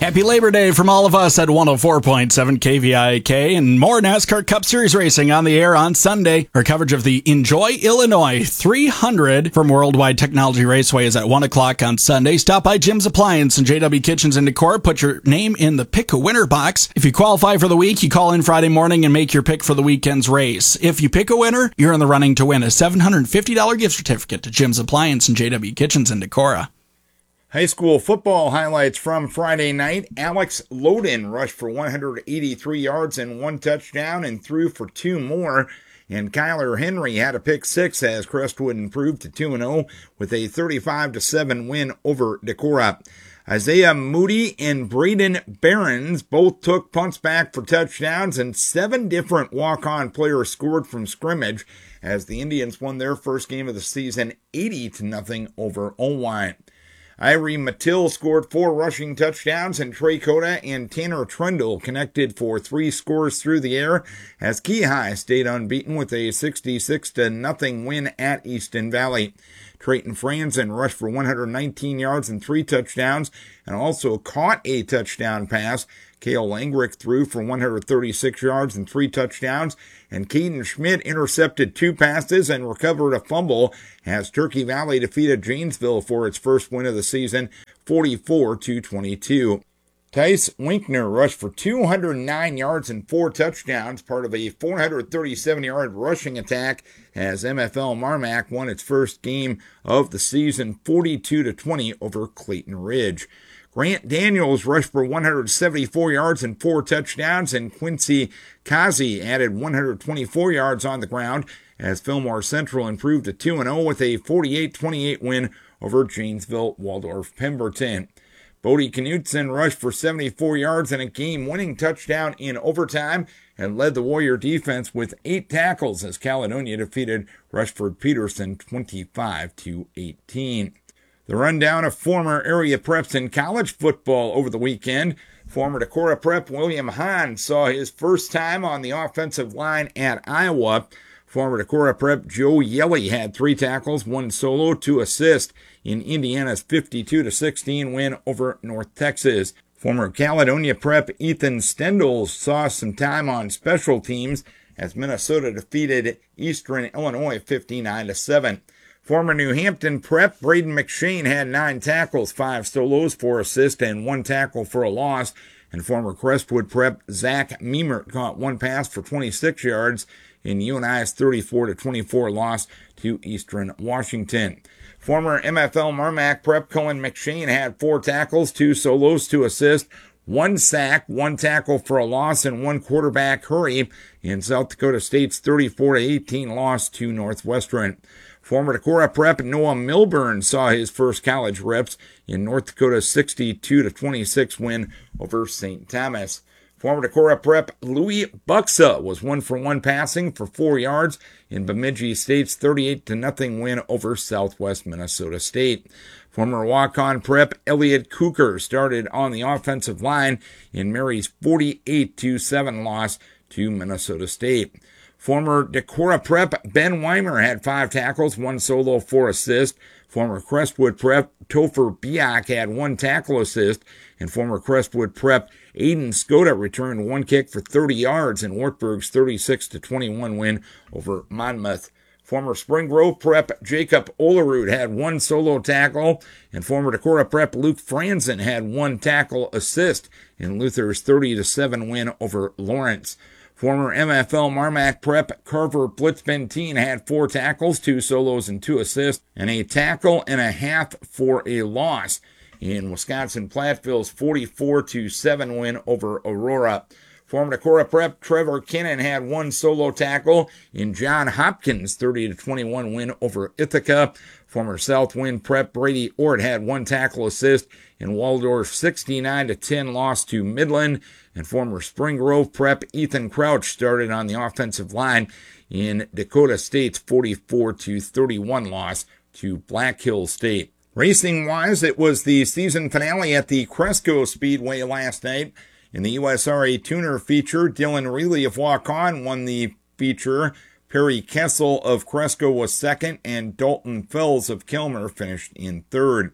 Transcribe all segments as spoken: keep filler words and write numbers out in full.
Happy Labor Day from all of us at one oh four point seven K V I K, and more NASCAR Cup Series racing on the air on Sunday. Our coverage of the Enjoy Illinois three hundred from Worldwide Technology Raceway is at one o'clock on Sunday. Stop by Jim's Appliance and J W Kitchens in Decorah. Put your name in the Pick a Winner box. If you qualify for the week, you call in Friday morning and make your pick for the weekend's race. If you pick a winner, you're in the running to win a seven hundred fifty dollars gift certificate to Jim's Appliance and J W Kitchens in Decorah. High school football highlights from Friday night. Alex Loden rushed for one hundred eighty-three yards and one touchdown and threw for two more. And Kyler Henry had a pick six as Crestwood improved to two and oh with a thirty-five to seven win over Decorah. Isaiah Moody and Braden Behrens both took punts back for touchdowns, and seven different walk-on players scored from scrimmage as the Indians won their first game of the season eighty to nothing over Owine. Irie Mattil scored four rushing touchdowns, and Trey Cota and Tanner Trundle connected for three scores through the air as Keyhigh stayed unbeaten with a sixty-six to nothing win at Easton Valley. Trayton Franzen rushed for one hundred nineteen yards and three touchdowns and also caught a touchdown pass. Cale Langrick threw for one hundred thirty-six yards and three touchdowns, and Caden Schmidt intercepted two passes and recovered a fumble as Turkey Valley defeated Janesville for its first win of the season, forty-four to twenty-two. Tice Winkner rushed for two hundred nine yards and four touchdowns, part of a four hundred thirty-seven yard rushing attack as M F L Marmac won its first game of the season, forty-two to twenty over Clayton Ridge. Grant Daniels rushed for one hundred seventy-four yards and four touchdowns, and Quincy Kazi added one hundred twenty-four yards on the ground as Fillmore Central improved to two and oh with a forty-eight twenty-eight win over Janesville Waldorf Pemberton. Bodie Knutson rushed for seventy-four yards and a game-winning touchdown in overtime and led the Warrior defense with eight tackles as Caledonia defeated Rushford Peterson twenty-five to eighteen. The rundown of former area preps in college football over the weekend. Former Decorah prep William Hahn saw his first time on the offensive line at Iowa. Former Decorah prep Joe Yelly had three tackles, one solo, two assists in Indiana's fifty-two to sixteen win over North Texas. Former Caledonia prep Ethan Stendel saw some time on special teams as Minnesota defeated Eastern Illinois fifty-nine to seven. Former New Hampton prep Braden McShane had nine tackles, five solos, four assists, and one tackle for a loss. And former Crestwood prep Zach Meemert caught one pass for twenty-six yards in U N I's thirty-four to twenty-four loss to Eastern Washington. Former M F L Marmac prep Cohen McShane had four tackles, two solos, two assists, one sack, one tackle for a loss, and one quarterback hurry in South Dakota State's thirty-four to eighteen loss to Northwestern. Former Decorah prep Noah Milburn saw his first college reps in North Dakota's sixty-two to twenty-six win over Saint Thomas. Former Decorah prep Louis Buxa was one for one passing for four yards in Bemidji State's thirty-eight to nothing win over Southwest Minnesota State. Former walk-on prep Elliot Cooker started on the offensive line in Mary's forty-eight to seven loss to Minnesota State. Former Decorah prep Ben Weimer had five tackles, one solo, four assists. Former Crestwood prep Topher Biak had one tackle assist. And former Crestwood prep Aiden Skoda returned one kick for thirty yards in Wartburg's thirty-six to twenty-one win over Monmouth. Former Spring Grove prep Jacob Olerud had one solo tackle, and former Decorah prep Luke Franzen had one tackle assist in Luther's thirty to seven win over Lawrence. Former M F L Marmac prep Carver Blitzbentine had four tackles, two solos, and two assists, and a tackle and a half for a loss in Wisconsin Platteville's forty-four to seven win over Aurora. Former Decorah prep Trevor Kinnan had one solo tackle in John Hopkins' thirty to twenty-one win over Ithaca. Former Southwind prep Brady Ort had one tackle assist in Waldorf's sixty-nine to ten loss to Midland. And former Spring Grove prep Ethan Crouch started on the offensive line in Dakota State's forty-four to thirty-one loss to Black Hills State. Racing-wise, it was the season finale at the Cresco Speedway last night. In the U S R A Tuner feature, Dylan Reilly of Walk-On won the feature. Perry Kessel of Cresco was second, and Dalton Fells of Kilmer finished in third.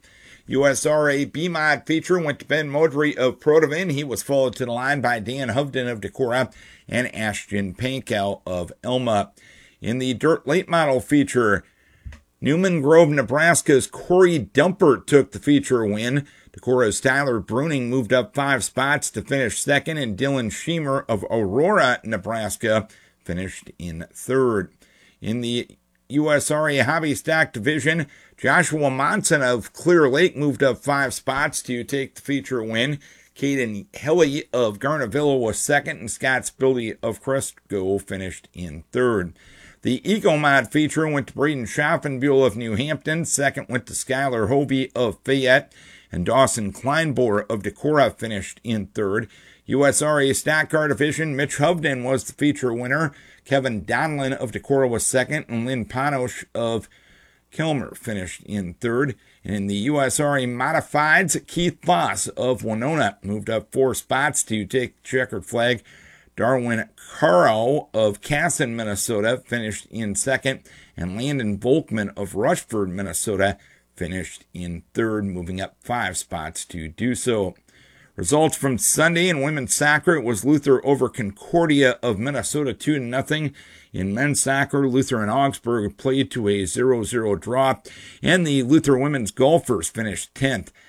U S R A B-Mod feature went to Ben Modry of Protovan. He was followed to the line by Dan Hovden of Decorah and Ashton Pankow of Elma. In the Dirt Late Model feature, Newman Grove, Nebraska's Corey Dumpert took the feature win. Decorah's Tyler Bruning moved up five spots to finish second, and Dylan Schemer of Aurora, Nebraska, finished in third. In the U S R A Hobby Stock Division, Joshua Monson of Clear Lake moved up five spots to take the feature win. Caden Helly of Garnavilla was second, and Scott Spildy of Cresco finished in third. The Eco Mod feature went to Braden Schaffenbuhl of New Hampton. Second went to Skylar Hovey of Fayette, and Dawson Kleinbor of Decorah finished in third. U S R A Stock Car Division, Mitch Hovden was the feature winner. Kevin Donlin of Decorah was second, and Lynn Panosh of Kilmer finished in third. And in the U S R A Modifieds, Keith Voss of Winona moved up four spots to take the checkered flag. Darwin Caro of Casson, Minnesota, finished in second, and Landon Volkman of Rushford, Minnesota, finished in third, moving up five spots to do so. Results from Sunday in women's soccer, it was Luther over Concordia of Minnesota two to nothing. In men's soccer, Luther and Augsburg played to a zero zero draw, and the Luther women's golfers finished tenth.